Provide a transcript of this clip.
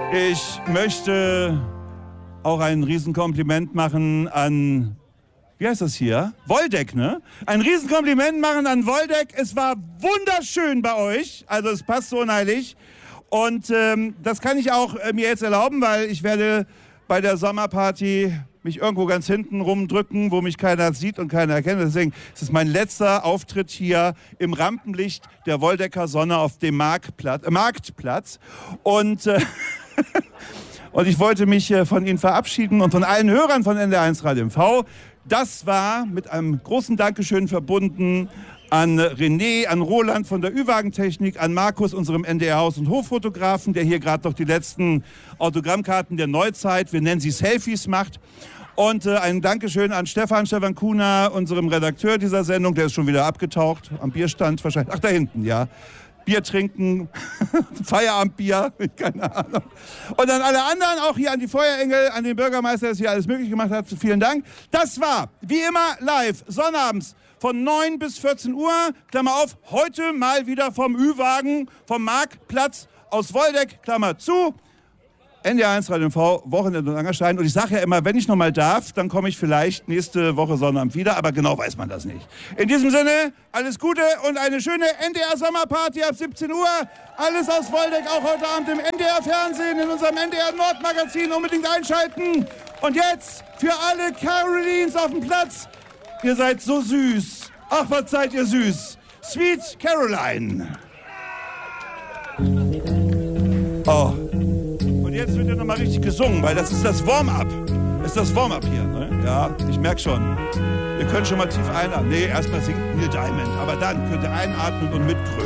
Ich möchte auch ein Riesenkompliment machen an, wie heißt das hier? Woldeck, ne? Ein Riesenkompliment machen an Woldeck. Es war wunderschön bei euch. Also es passt so unheilig. Und das kann ich auch mir jetzt erlauben, weil ich werde bei der Sommerparty mich irgendwo ganz hinten rumdrücken, wo mich keiner sieht und keiner erkennt. Deswegen ist es mein letzter Auftritt hier im Rampenlicht der Woldecker Sonne auf dem Marktplatz. Und und ich wollte mich von Ihnen verabschieden und von allen Hörern von NDR1 Radio MV. Das war mit einem großen Dankeschön verbunden an René, an Roland von der Ü-Wagen-Technik, an Markus, unserem NDR-Haus- und Hoffotografen, der hier gerade noch die letzten Autogrammkarten der Neuzeit, wir nennen sie Selfies, macht. Und ein Dankeschön an Stefan Kuna, unserem Redakteur dieser Sendung, der ist schon wieder abgetaucht, am Bierstand wahrscheinlich. Ach, da hinten, ja. Bier trinken, Feierabendbier, keine Ahnung. Und an alle anderen, auch hier an die Feuerengel, an den Bürgermeister, der hier alles möglich gemacht hat. Vielen Dank. Das war, wie immer, live, sonnabends von 9 bis 14 Uhr. Klammer auf, heute mal wieder vom Ü-Wagen, vom Marktplatz aus Woldeck, Klammer zu. NDR1 Radio MV, Wochenende und Angerstein. Und ich sage ja immer, wenn ich noch mal darf, dann komme ich vielleicht nächste Woche Sonnabend wieder. Aber genau weiß man das nicht. In diesem Sinne, alles Gute und eine schöne NDR-Sommerparty ab 17 Uhr. Alles aus Woldeck, auch heute Abend im NDR-Fernsehen, in unserem NDR-Nord-Magazin. Unbedingt einschalten. Und jetzt für alle Carolines auf dem Platz. Ihr seid so süß. Ach, was seid ihr süß. Sweet Caroline. Oh. Und jetzt wird ja nochmal richtig gesungen, weil das ist das Warm-up. Das ist das Warm-up hier, ne? Ja, ich merke schon. Ihr könnt schon mal tief einatmen. Nee, erstmal singt Neil Diamond. Aber dann könnt ihr einatmen und mitgrölen.